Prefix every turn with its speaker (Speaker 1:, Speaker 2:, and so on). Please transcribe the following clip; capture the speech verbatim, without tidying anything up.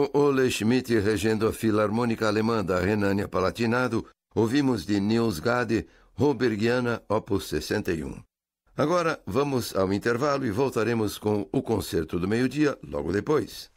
Speaker 1: Com Ole Schmidt regendo a Filarmônica Alemã da Renânia-Palatinado, ouvimos de Niels Gade, Robergiana, opus sessenta e um. Agora vamos ao intervalo e voltaremos com o Concerto do Meio-Dia logo depois.